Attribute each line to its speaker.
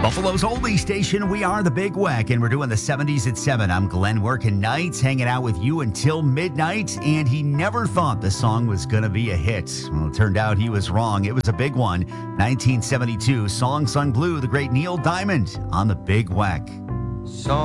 Speaker 1: Buffalo's oldie station, we are the Big Weck, and we're doing the 70s at 7. I'm Glenn working nights, hanging out with you until midnight, and he never thought the song was going to be a hit. Well, it turned out he was wrong. It was a big one. 1972, song sung blue, the great Neil Diamond on the Big Weck.